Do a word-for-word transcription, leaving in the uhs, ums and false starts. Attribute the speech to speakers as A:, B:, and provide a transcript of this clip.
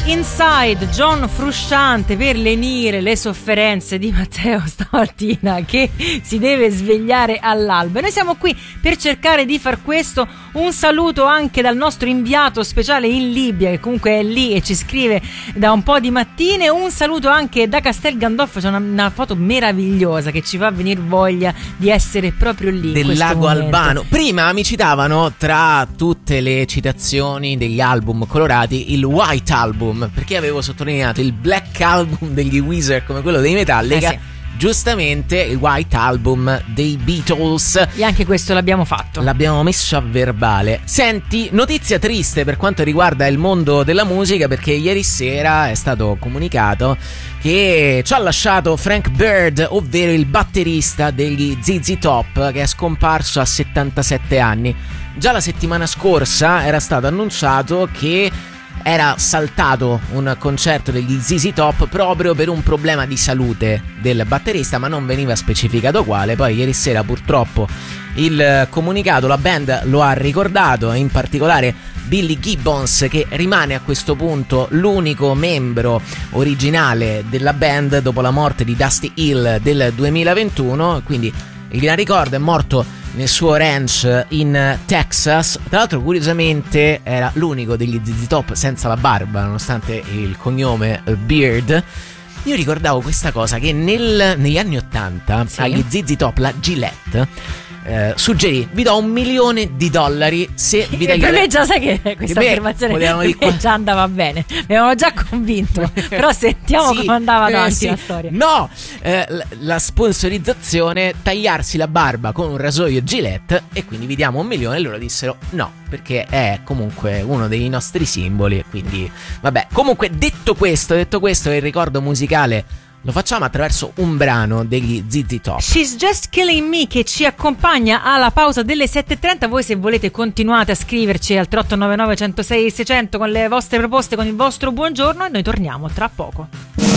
A: Inside, John Frusciante per lenire le sofferenze di Matteo stamattina che si deve svegliare all'alba. E noi siamo qui per cercare di far questo. Un saluto anche dal nostro inviato speciale in Libia, che comunque è lì e ci scrive da un po' di mattine. Un saluto anche da Castel Gandolfo, c'è una, una foto meravigliosa che ci fa venire voglia di essere proprio lì
B: del lago Albano. Prima mi citavano tra tutte le citazioni degli album colorati il White Album, perché avevo sottolineato il Black Album degli Weezer come quello dei Metallica.
A: Eh sì.
B: Giustamente il White Album dei Beatles,
A: e anche questo l'abbiamo fatto,
B: l'abbiamo messo a verbale. Senti, notizia triste per quanto riguarda il mondo della musica, perché ieri sera è stato comunicato che ci ha lasciato Frank Bird, ovvero il batterista degli Z Z Top, che è scomparso a settantasette anni. Già la settimana scorsa era stato annunciato che era saltato un concerto degli Z Z Top proprio per un problema di salute del batterista, ma non veniva specificato quale. Poi ieri sera purtroppo il comunicato, la band lo ha ricordato, in particolare Billy Gibbons, che rimane a questo punto l'unico membro originale della band dopo la morte di Dusty Hill del duemilaventuno. Quindi il gran ricordo, è morto nel suo ranch in Texas. Tra l'altro, curiosamente, era l'unico degli Z Z Top senza la barba, nonostante il cognome Beard. Io ricordavo questa cosa, che nel, negli anni ottanta, sì, agli Z Z Top la Gillette eh, suggerì: vi do un milione di dollari se vi tagliate.
A: Per me già sai che questa che affermazione per me già andava bene, mi avevano già convinto. Però sentiamo sì, come andava avanti eh, sì. la storia.
B: No, eh, la sponsorizzazione, tagliarsi la barba con un rasoio Gillette, e quindi vi diamo un milione. E loro dissero no, perché è comunque uno dei nostri simboli. Quindi vabbè, comunque detto questo, detto questo il ricordo musicale lo facciamo attraverso un brano degli Z Z Top,
A: She's Just Killing Me, che ci accompagna alla pausa delle sette e trenta. Voi, se volete, continuate a scriverci al tre otto nove nove, uno zero sei, seicento con le vostre proposte, con il vostro buongiorno, e noi torniamo tra poco.